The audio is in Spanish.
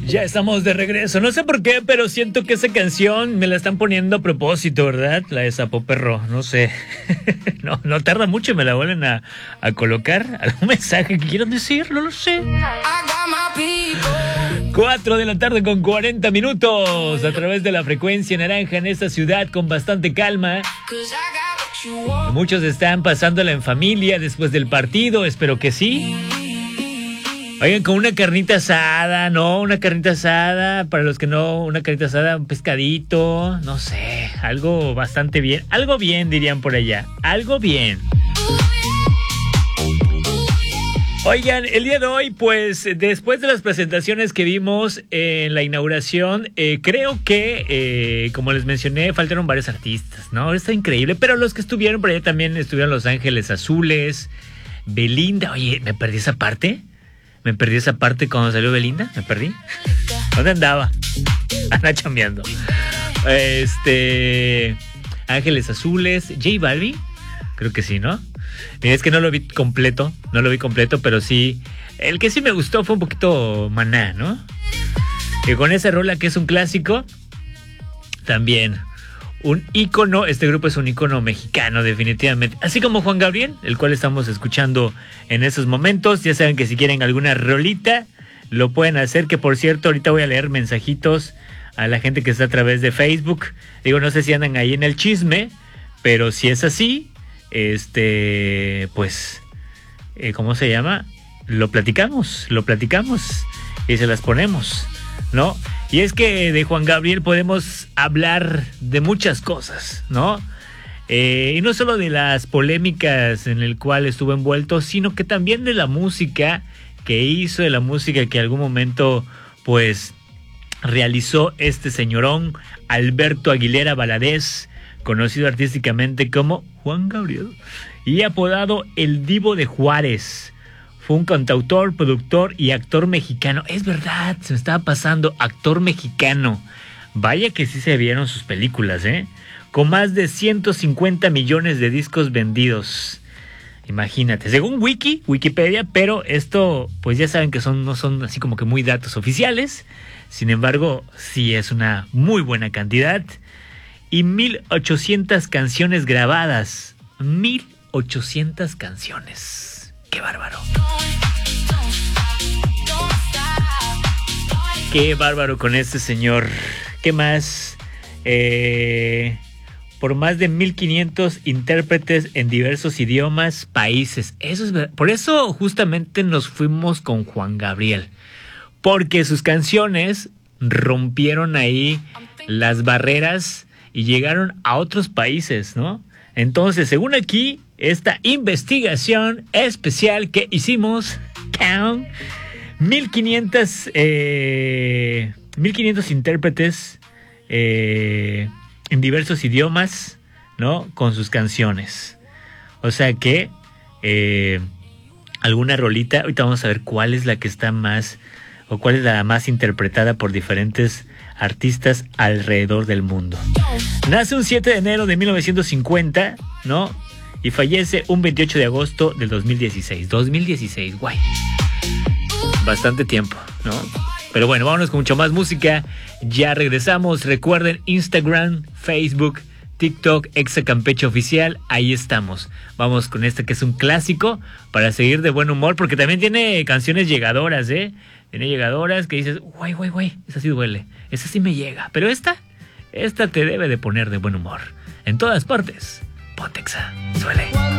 Ya estamos de regreso. No sé por qué, pero siento que esa canción me la están poniendo a propósito, ¿verdad? La de Sapo Perro, no sé. No tarda mucho y me la vuelven a colocar. ¿Algún mensaje que quieran decir? No lo sé. 4 de la tarde con 40 minutos a través de la frecuencia naranja en esta ciudad con bastante calma. Muchos están pasándola en familia después del partido, espero que sí. Oigan, con una carnita asada, ¿no? Una carnita asada, para los que no, una carnita asada, un pescadito, no sé, algo bastante bien. Algo bien, dirían por allá, algo bien. Oigan, el día de hoy, pues, después de las presentaciones que vimos en la inauguración, creo que, como les mencioné, faltaron varios artistas, ¿no? Está increíble, pero los que estuvieron por allá también estuvieron Los Ángeles Azules, Belinda. Oye, me perdí esa parte cuando salió Belinda, me perdí. ¿Dónde andaba? Anda chambeando. Ángeles Azules, J Balvin, creo que sí, ¿no? Es que no lo vi completo, pero sí, el que sí me gustó fue un poquito Maná, ¿no? Que con esa rola que es un clásico, también un ícono, este grupo es un ícono mexicano definitivamente, así como Juan Gabriel, el cual estamos escuchando en esos momentos. Ya saben que si quieren alguna rolita, lo pueden hacer, que por cierto, ahorita voy a leer mensajitos a la gente que está a través de Facebook. Digo, no sé si andan ahí en el chisme, pero si es así, pues, ¿cómo se llama? Lo platicamos y se las ponemos, ¿no? Y es que de Juan Gabriel podemos hablar de muchas cosas, ¿no? Y no solo de las polémicas en el cual estuvo envuelto, sino que también de la música que hizo, de la música que en algún momento, pues, realizó este señorón, Alberto Aguilera Valadez, conocido artísticamente como Juan Gabriel, y apodado El Divo de Juárez. Fue un cantautor, productor y actor mexicano. Es verdad, se me estaba pasando, actor mexicano. Vaya que sí se vieron sus películas, ¿eh? Con más de 150 millones de discos vendidos. Imagínate, según Wikipedia, pero esto, pues ya saben que no son así como que muy datos oficiales. Sin embargo, sí es una muy buena cantidad. Y 1,800 canciones grabadas. 1,800 canciones. ¡Qué bárbaro! ¡Qué bárbaro con este señor! ¿Qué más? Por más de 1,500 intérpretes en diversos idiomas, países. Eso es verdad. Por eso justamente nos fuimos con Juan Gabriel. Porque sus canciones rompieron ahí las barreras y llegaron a otros países, ¿no? Entonces, según aquí, esta investigación especial que hicimos, 1,500 intérpretes en diversos idiomas, ¿no? Con sus canciones. O sea que alguna rolita, ahorita vamos a ver cuál es la que está más, o cuál es la más interpretada por diferentes artistas alrededor del mundo. Nace un 7 de enero de 1950, ¿no? Y fallece un 28 de agosto del 2016. 2016, guay. Bastante tiempo, ¿no? Pero bueno, vámonos con mucho más música. Ya regresamos. Recuerden Instagram, Facebook, TikTok, Exa Campeche Oficial. Ahí estamos. Vamos con esta que es un clásico para seguir de buen humor, porque también tiene canciones llegadoras, ¿eh? Tiene llegadoras que dices, güey, esa sí duele, esa sí me llega. Pero esta te debe de poner de buen humor. En todas partes, ponte Exa, suele.